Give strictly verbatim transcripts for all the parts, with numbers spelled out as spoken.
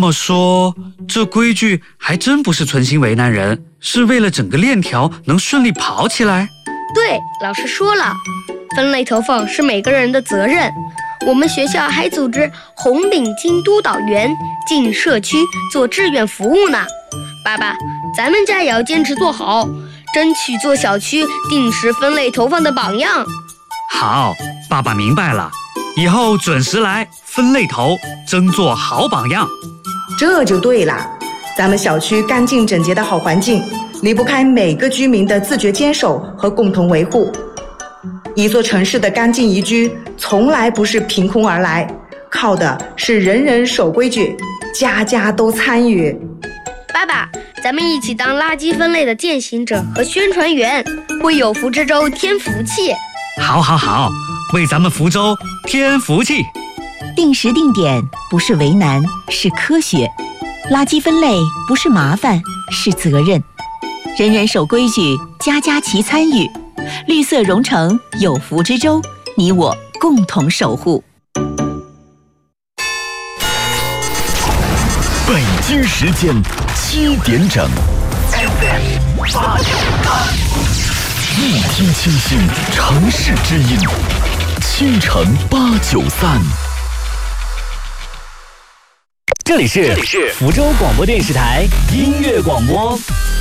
么说，这规矩还真不是存心为难人，是为了整个链条能顺利跑起来。 对，老师说了，分类投放是每个人的责任。我们学校还组织红领巾督导员进社区做志愿服务呢。爸爸，咱们家也要坚持做好，争取做小区定时分类投放的榜样。 好，爸爸明白了，以后准时来分类投，争做好榜样。 这就对了，咱们小区干净整洁的好环境，离不开每个居民的自觉坚守和共同维护。一座城市的干净宜居，从来不是凭空而来，靠的是人人守规矩，家家都参与。 爸爸，咱们一起当垃圾分类的践行者和宣传员，为有福之州添福气。 好好好，为咱们福州添福气。 定时定点不是为难，是科学；垃圾分类不是麻烦，是责任。人人守规矩，家家齐参与。绿色融成有福之州，你我共同守护。 北京时间七点整 ，F M 八九三，一听清新城市之音，青城八九三。 这里是福州广播电视台音乐广播。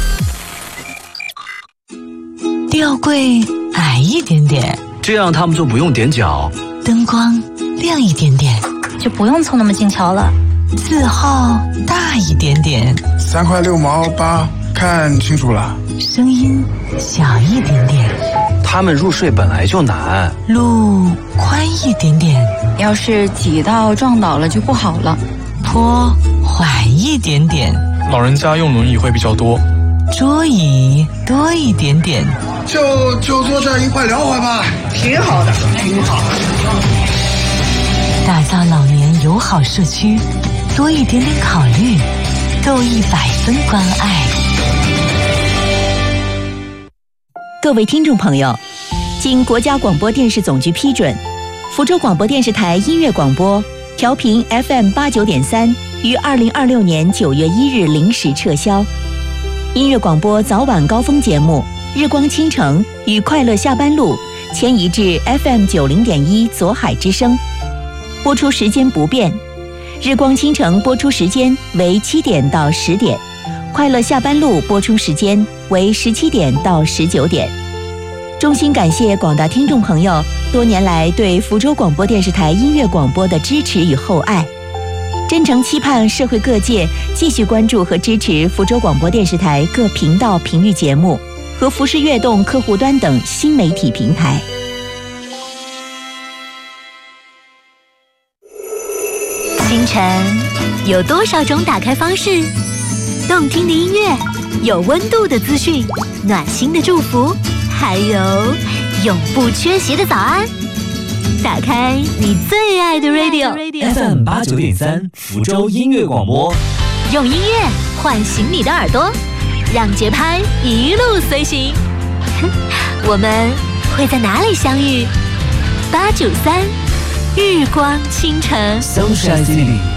吊柜矮一点点， 这样他们就不用踮脚。 灯光亮一点点， 就不用凑那么近瞧了。 字号大一点点， 三块六毛八，看清楚了。 声音小一点点， 他们入睡本来就难。 路宽一点点， 要是挤到撞倒了就不好了。 坡缓一点点， 老人家用轮椅会比较多。 桌椅多一点点， 就就坐这儿一块聊会吧，挺好的，挺好的。 打造老年友好社区，多一点点考虑，够一百分关爱。 各位听众朋友，经国家广播电视总局批准，福州广播电视台音乐广播调频 F M 八九点三于二零二六年九月一日零时撤销。音乐广播早晚高峰节目《日光倾城》与《快乐下班路》迁移至 F M 九零点一左海之声，播出时间不变。《日光倾城》播出时间为七点到十点，《快乐下班路》播出时间为十七点到十九点。衷心感谢广大听众朋友多年来对福州广播电视台音乐广播的支持与厚爱。真诚期盼社会各界继续关注和支持福州广播电视台各频道频率节目和福视悦动客户端等新媒体平台。 清晨有多少种打开方式？动听的音乐，有温度的资讯，暖心的祝福，还有永不缺席的早安。打开你最爱的 radio，F M 八九点三，福州音乐广播， 用音乐唤醒你的耳朵，让节拍一路随行。我们会在哪里相遇？八九三，日光倾城 Sunshine City。